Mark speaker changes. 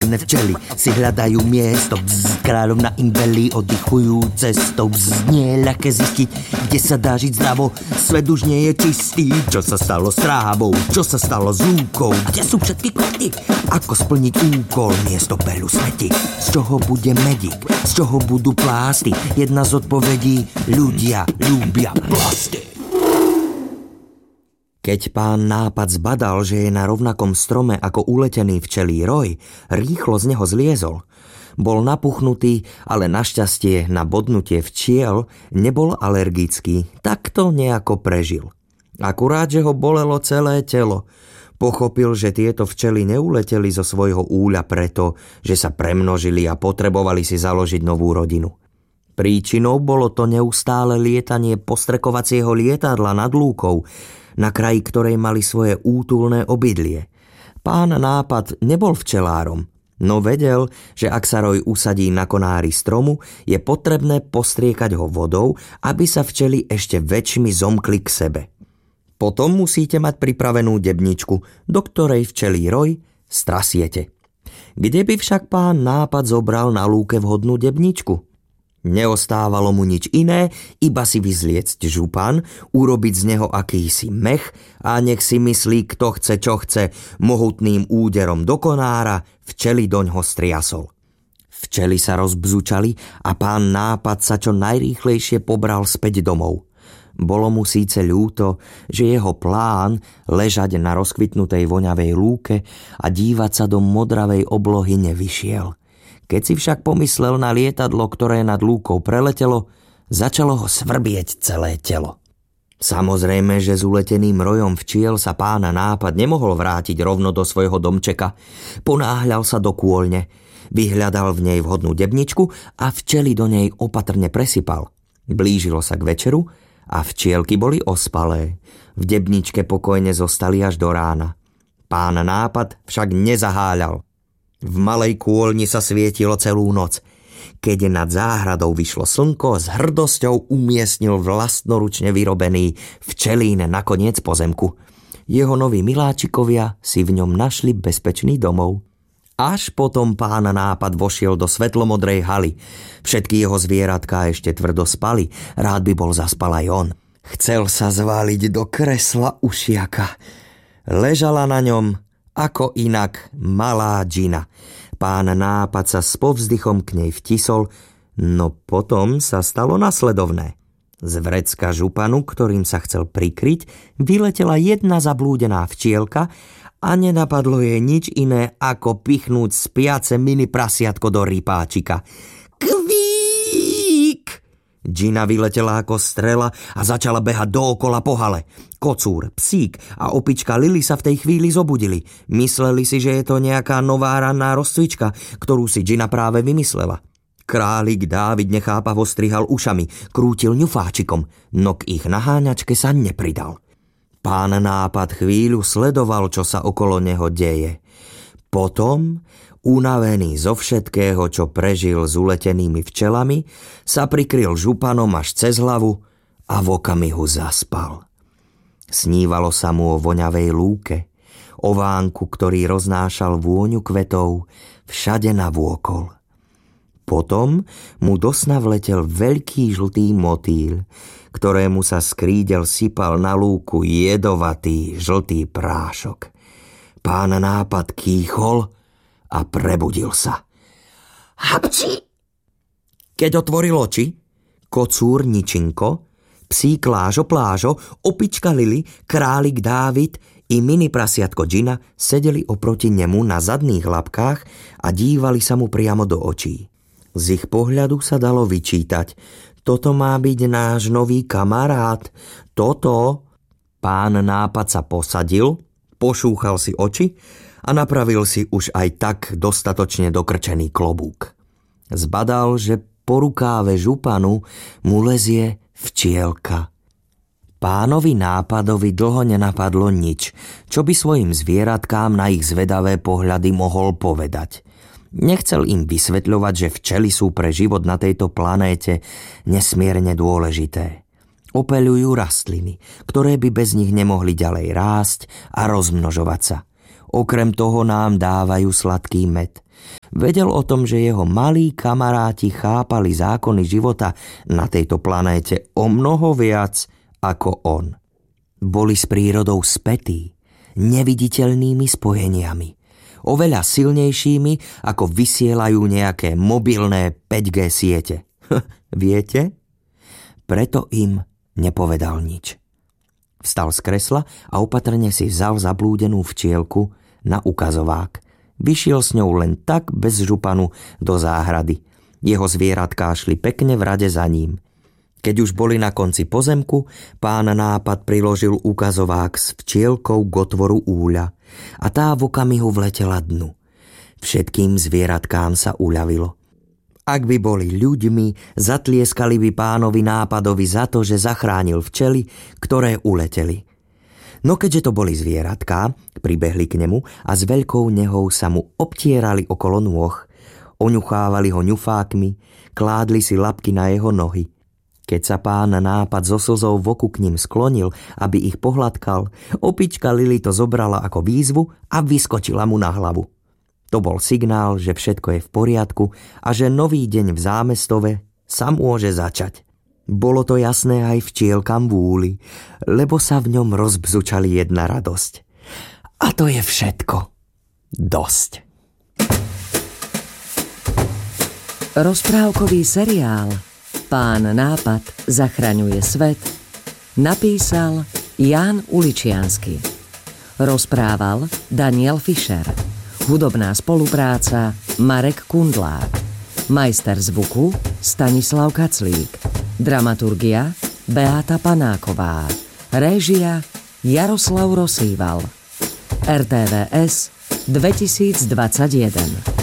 Speaker 1: Černé včely si hľadajú miesto, kráľovna im velí, oddychujú cestou. Nie je ľahké zistiť, kde sa dá žiť zdravo, svet už nie je čistý. Čo sa stalo s trávou, čo sa stalo s lúkou, kde sú všetky kvety, ako splniť úkol, miesto peľu smeti. Z čoho bude medík, z čoho budú plásty? Jedna z odpovedí: ľudia ľúbia plasty. Keď pán Nápad zbadal, že je na rovnakom strome ako uletený včelí roj, rýchlo z neho zliezol. Bol napuchnutý, ale našťastie na bodnutie včiel nebol alergický, tak to nejako prežil. Akurát, že ho bolelo celé telo. Pochopil, že tieto včely neuleteli zo svojho úľa preto, že sa premnožili a potrebovali si založiť novú rodinu. Príčinou bolo to neustále lietanie postrekovacieho lietadla nad lúkou, na kraji ktorej mali svoje útulné obydlie. Pán Nápad nebol včelárom, no vedel, že ak sa roj usadí na konári stromu, je potrebné postriekať ho vodou, aby sa včely ešte väčšmi zomkli k sebe. Potom musíte mať pripravenú debničku, do ktorej včelí roj strasiete. Kde by však pán Nápad zobral na lúke vhodnú debničku? Neostávalo mu nič iné, iba si vyzliecť župan, urobiť z neho akýsi mech a nech si myslí, kto chce, čo chce, mohutným úderom do konára včely doňho striasol. Včely sa rozbzučali a pán Nápad sa čo najrýchlejšie pobral späť domov. Bolo mu síce ľúto, že jeho plán ležať na rozkvitnutej voňavej lúke a dívať sa do modravej oblohy nevyšiel. Keď si však pomyslel na lietadlo, ktoré nad lúkou preletelo, začalo ho svrbieť celé telo. Samozrejme, že s uleteným rojom včiel sa pán Nápad nemohol vrátiť rovno do svojho domčeka. Ponáhľal sa do kôľne, vyhľadal v nej vhodnú debničku a včely do nej opatrne presypal. Blížilo sa k večeru a včielky boli ospalé. V debničke pokojne zostali až do rána. Pán Nápad však nezaháľal. V malej kôlni sa svietilo celú noc. Keď nad záhradou vyšlo slnko, s hrdosťou umiestnil vlastnoručne vyrobený včelín na koniec pozemku. Jeho noví miláčikovia si v ňom našli bezpečný domov. Až potom pán Nápad vošiel do svetlomodrej haly. Všetky jeho zvieratká ešte tvrdo spali, rád by bol zaspal aj on. Chcel sa zvaliť do kresla ušiaka. Ležala na ňom ako inak malá džina. Pán Nápad sa s povzdychom k nej vtisol, no potom sa stalo nasledovné. Z vrecka županu, ktorým sa chcel prikryť, vyletela jedna zablúdená včielka a nenapadlo jej nič iné, ako pichnúť spiace mini prasiatko do rypáčika. Kvík! Džina vyletela ako strela a začala behať dookola po hale. Kocúr, psík a opička Lili sa v tej chvíli zobudili. Mysleli si, že je to nejaká nová ranná rozcvička, ktorú si Džina práve vymyslela. Králik Dávid nechápavo strihal ušami, krútil ňufáčikom, no k ich naháňačke sa nepridal. Pán Nápad chvíľu sledoval, čo sa okolo neho deje. Potom, unavený zo všetkého, čo prežil s uletenými včelami, sa prikryl županom až cez hlavu a v okamihu zaspal. Snívalo sa mu o voňavej lúke, o vánku, ktorý roznášal vôňu kvetov všade navôkol. Potom mu do sna vletel veľký žltý motýl, ktorému sa z krídel sypal na lúku jedovatý žltý prášok. Pán Nápad kýchol a prebudil sa. Hapci! Keď otvoril oči, kocúr Ničinko, psík Lážo Plážo, opička Lili, králik Dávid i mini prasiatko Džina sedeli oproti nemu na zadných labkách a dívali sa mu priamo do očí. Z ich pohľadu sa dalo vyčítať: toto má byť náš nový kamarát, toto. Pán Nápad sa posadil, pošúchal si oči a napravil si už aj tak dostatočne dokrčený klobúk. Zbadal, že po rukáve županu mu lezie včielka. Pánovi Nápadovi dlho nenapadlo nič, čo by svojim zvieratkám na ich zvedavé pohľady mohol povedať. Nechcel im vysvetľovať, že včely sú pre život na tejto planéte nesmierne dôležité. Opeľujú rastliny, ktoré by bez nich nemohli ďalej rásť a rozmnožovať sa. Okrem toho nám dávajú sladký med. Vedel o tom, že jeho malí kamaráti chápali zákony života na tejto planéte o mnoho viac ako on. Boli s prírodou spätí, neviditeľnými spojeniami, oveľa silnejšími, ako vysielajú nejaké mobilné 5G siete. Viete? Preto im nepovedal nič. Vstal z kresla a opatrne si vzal zablúdenú včielku na ukazovák. Vyšiel s ňou len tak bez županu do záhrady. Jeho zvieratká šli pekne v rade za ním. Keď už boli na konci pozemku, pán Nápad priložil ukazovák s včielkou k otvoru úľa a tá v okamihu vletela dnu. Všetkým zvieratkám sa uľavilo. Ak by boli ľuďmi, zatlieskali by pánovi Nápadovi za to, že zachránil včely, ktoré uleteli. No keďže to boli zvieratká, pribehli k nemu a s veľkou nehou sa mu obtierali okolo nôh, oňuchávali ho ňufákmi, kládli si labky na jeho nohy. Keď sa pán Nápad so slzou v oku k ním sklonil, aby ich pohľadkal, opička Lili to zobrala ako výzvu a vyskočila mu na hlavu. To bol signál, že všetko je v poriadku a že nový deň v zámestove sa môže začať. Bolo to jasné aj včielkam v úli, lebo sa v ňom rozbzučali jedna radosť. A to je všetko. Dosť.
Speaker 2: Rozprávkový seriál Pán Nápad zachraňuje svet napísal Ján Uličiansky. Rozprával Daniel Fischer. Hudobná spolupráca Marek Kundlák. Majster zvuku Stanislav Kaclík. Dramaturgia Beáta Panáková. Réžia Jaroslav Rosýval. RTVS 2021.